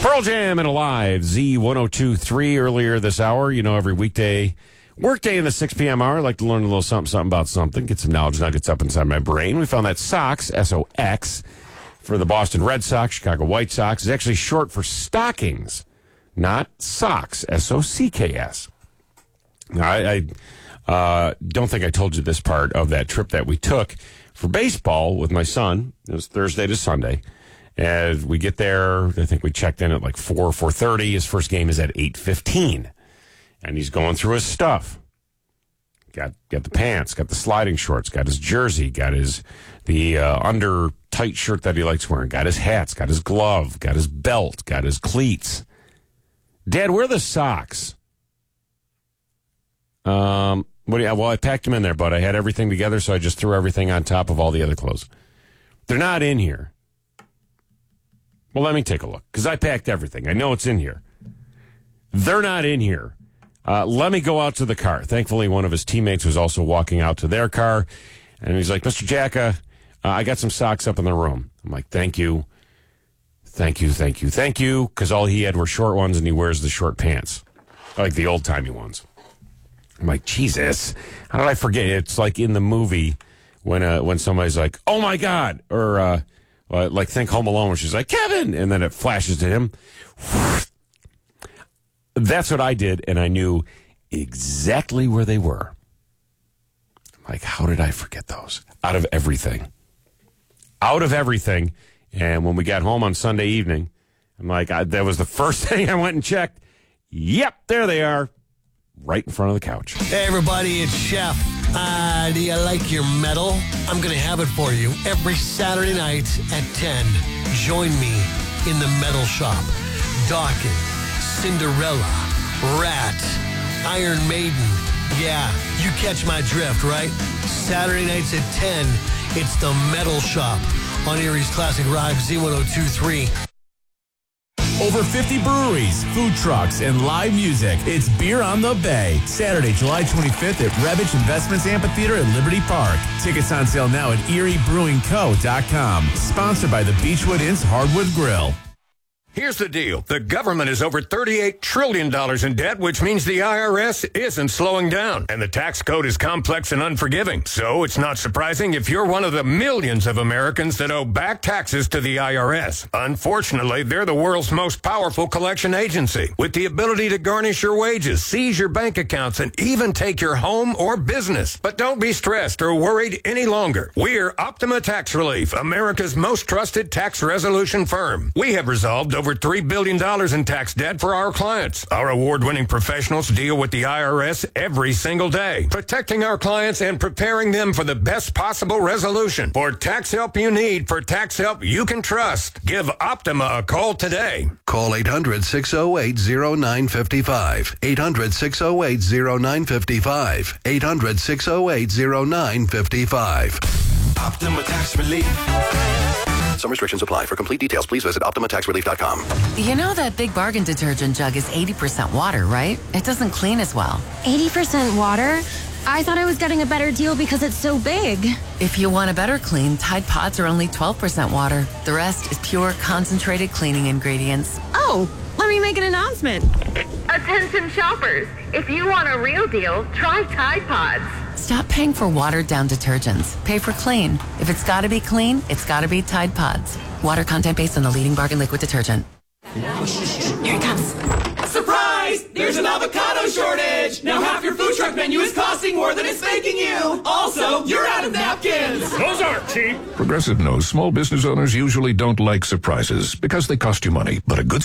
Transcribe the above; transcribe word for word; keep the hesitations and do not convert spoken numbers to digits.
Pearl Jam and Alive, Z ten twenty-three earlier this hour. You know, every weekday, workday in the six p.m. hour, I like to learn a little something, something about something, get some knowledge nuggets up inside my brain. We found that SOX, S O X, for the Boston Red Sox, Chicago White Sox, is actually short for stockings, not socks, S O C K S. Now, I, I uh, don't think I told you this part of that trip that we took for baseball with my son. It was Thursday to Sunday. As we get there, I think we checked in at like four, four thirty. His first game is at eight fifteen. And he's going through his stuff. Got got the pants, got the sliding shorts, got his jersey, got his the uh, under tight shirt that he likes wearing, got his hats, got his glove, got his belt, got his cleats. Dad, where are the socks? Um, what do you, well, I packed them in there, but I had everything together, so I just threw everything on top of all the other clothes. They're not in here. Well, let me take a look, because I packed everything. I know it's in here. They're not in here. Uh, let me go out to the car. Thankfully, one of his teammates was also walking out to their car, and he's like, Mister Jacka, uh, I got some socks up in the room. I'm like, thank you, thank you, thank you, thank you, because all he had were short ones, and he wears the short pants, like the old-timey ones. I'm like, Jesus, how did I forget? It's like in the movie when uh, when somebody's like, oh, my God, or... uh Uh, like, think Home Alone, where she's like, Kevin! And then it flashes to him. That's what I did, and I knew exactly where they were. Like, how did I forget those? Out of everything. Out of everything. And when we got home on Sunday evening, I'm like, I, that was the first thing I went and checked. Yep, there they are. Right in front of the couch. Hey, everybody, it's Chef. Uh, do you like your medal? I'm going to have it for you every Saturday night at ten. Join me in the medal shop. Dawkins, Cinderella, Rat, Iron Maiden. Yeah, you catch my drift, right? Saturday nights at ten, it's the medal shop on Erie's Classic Rock Z ten twenty-three. Over fifty breweries, food trucks, and live music. It's Beer on the Bay. Saturday, July twenty-fifth at Revich Investments Amphitheater at Liberty Park. Tickets on sale now at erie brewing co dot com. Sponsored by the Beechwood Inn's Hardwood Grill. Here's the deal. The government is over thirty-eight trillion dollars in debt, which means the I R S isn't slowing down. And the tax code is complex and unforgiving. So it's not surprising if you're one of the millions of Americans that owe back taxes to the I R S. Unfortunately, they're the world's most powerful collection agency, with the ability to garnish your wages, seize your bank accounts, and even take your home or business. But don't be stressed or worried any longer. We're Optima Tax Relief, America's most trusted tax resolution firm. We have resolved over Over three billion dollars in tax debt for our clients. Our award-winning professionals deal with the I R S every single day, protecting our clients and preparing them for the best possible resolution. For tax help you need, for tax help you can trust, give Optima a call today. Call eight hundred, six oh eight, oh nine five five. eight hundred, six oh eight, oh nine five five. eight hundred, six oh eight, oh nine five five. Optima Tax Relief. Some restrictions apply. For complete details, please visit optima tax relief dot com. You know that Big Bargain detergent jug is eighty percent water, right? It doesn't clean as well. eighty percent water? I thought I was getting a better deal because it's so big. If you want a better clean, Tide Pods are only twelve percent water. The rest is pure, concentrated cleaning ingredients. Oh, let me make an announcement. Attention shoppers, if you want a real deal, try Tide Pods. Stop paying for watered-down detergents. Pay for clean. If it's got to be clean, it's got to be Tide Pods. Water content based on the leading bargain liquid detergent. Here it comes. Surprise! There's an avocado shortage! Now half your food truck menu is costing more than it's making you! Also, you're out of napkins! Those aren't cheap! Progressive knows small business owners usually don't like surprises because they cost you money, but a good